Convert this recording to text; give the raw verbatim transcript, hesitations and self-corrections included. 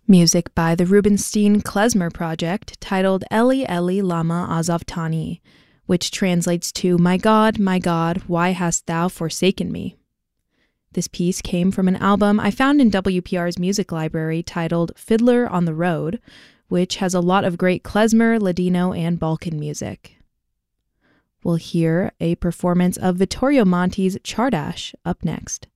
Music by the Rubinstein Klezmer Project titled Eli Eli Lama Azavtani, which translates to My God, my God, why hast thou forsaken me? This piece came from an album I found in W P R's music library titled Fiddler on the Road, which has a lot of great klezmer, Ladino, and Balkan music. We'll hear a performance of Vittorio Monti's Czardas up next.